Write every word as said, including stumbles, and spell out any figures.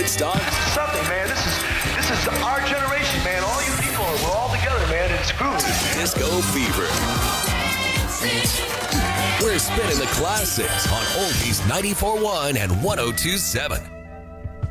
Woodstock. This is something, man. This is this is our generation, man. All you people, we're all together, man. It's groovy. Disco Fever. We're spinning the classics on Oldies ninety-four point one and one oh two point seven.